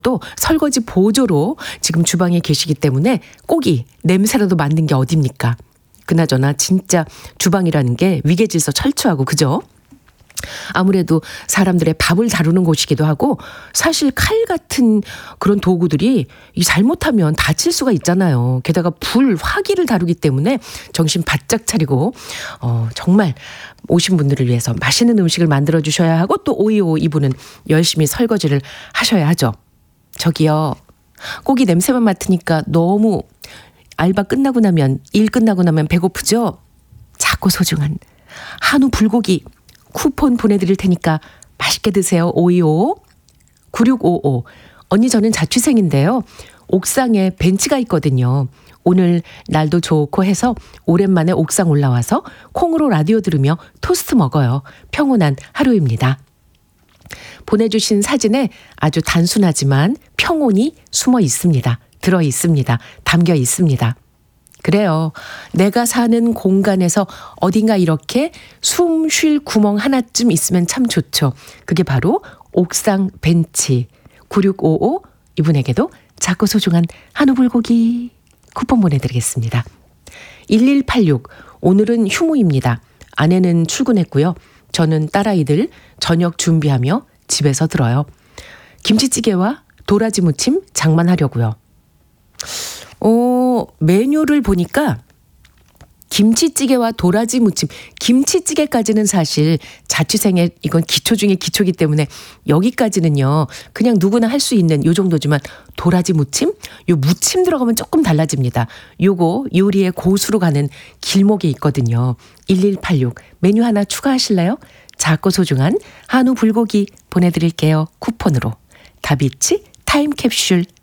또 설거지 보조로 지금 주방에 계시기 때문에 꼭이 냄새라도 맡는 게 어딥니까? 그나저나 진짜 주방이라는 게 위계질서 철저하고 그죠? 아무래도 사람들의 밥을 다루는 곳이기도 하고 사실 칼 같은 그런 도구들이 잘못하면 다칠 수가 있잖아요. 게다가 불, 화기를 다루기 때문에 정신 바짝 차리고 정말 오신 분들을 위해서 맛있는 음식을 만들어 주셔야 하고 또 5255 이분은 열심히 설거지를 하셔야 하죠. 저기요. 고기 냄새만 맡으니까 너무 알바 끝나고 나면 일 끝나고 나면 배고프죠? 작고 소중한 한우 불고기 쿠폰 보내드릴 테니까 맛있게 드세요. 525 9655 언니 저는 자취생인데요. 옥상에 벤치가 있거든요. 오늘 날도 좋고 해서 오랜만에 옥상 올라와서 콩으로 라디오 들으며 토스트 먹어요. 평온한 하루입니다. 보내주신 사진에 아주 단순하지만 평온이 숨어 있습니다. 들어 있습니다. 담겨 있습니다. 그래요. 내가 사는 공간에서 어딘가 이렇게 숨 쉴 구멍 하나쯤 있으면 참 좋죠. 그게 바로 옥상 벤치. 9655 이분에게도 작고 소중한 한우 불고기 쿠폰 보내드리겠습니다. 1186 오늘은 휴무입니다. 아내는 출근했고요. 저는 딸아이들 저녁 준비하며 집에서 들어요. 김치찌개와 도라지 무침 장만하려고요. 메뉴를 보니까 김치찌개와 도라지 무침, 김치찌개까지는 사실 자취생의 이건 기초 중에 기초이기 때문에 여기까지는요. 그냥 누구나 할 수 있는 요 정도지만 도라지 무침? 요 무침 들어가면 조금 달라집니다. 요거 요리의 고수로 가는 길목이 있거든요. 1186 메뉴 하나 추가하실래요? 작고 소중한 한우 불고기 보내드릴게요. 쿠폰으로. 다비치 타임캡슐